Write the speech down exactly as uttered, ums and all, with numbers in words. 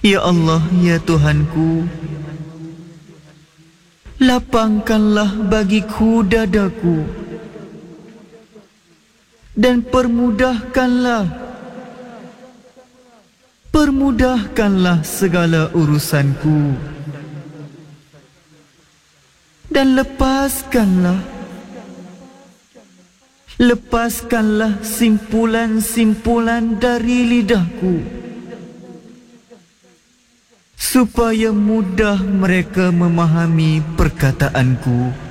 Ya Allah, ya Tuhanku, lapangkanlah bagiku dadaku dan permudahkanlah, permudahkanlah segala urusanku dan lepaskanlah, lepaskanlah simpulan-simpulan dari lidahku, supaya mudah mereka memahami perkataanku.